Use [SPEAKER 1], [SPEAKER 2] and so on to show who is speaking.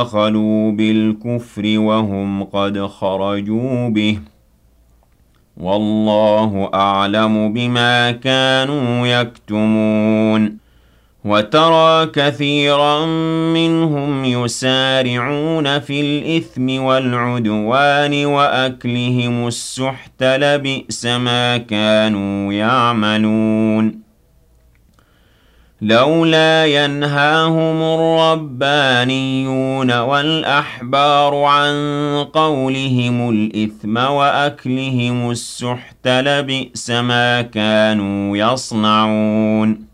[SPEAKER 1] دخلوا بالكفر وهم قد خرجوا به والله أعلم بما كانوا يكتمون وترى كثيرا منهم يسارعون في الإثم والعدوان وأكلهم السحت لبئس ما كانوا يعملون لولا ينهاهم الربانيون والأحبار عن قولهم الإثم وأكلهم السحت لبئس ما كانوا يصنعون